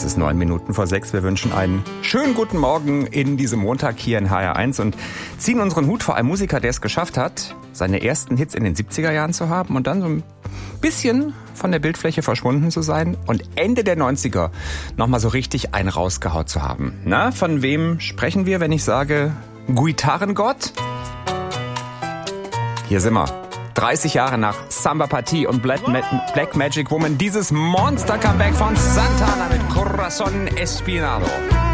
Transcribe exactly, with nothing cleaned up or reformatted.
ist neun Minuten vor sechs. Wir wünschen einen schönen guten Morgen in diesem Montag hier in H R eins und ziehen unseren Hut vor einem Musiker, der es geschafft hat, seine ersten Hits in den siebziger Jahren zu haben und dann so ein bisschen von der Bildfläche verschwunden zu sein und Ende der neunziger nochmal so richtig einen rausgehaut zu haben. Na, von wem sprechen wir, wenn ich sage Gitarrengott? Hier sind wir. dreißig Jahre nach Samba Party und Black, Ma- Black Magic Woman, dieses Monster-Comeback von Santana mit Corazón Espinado.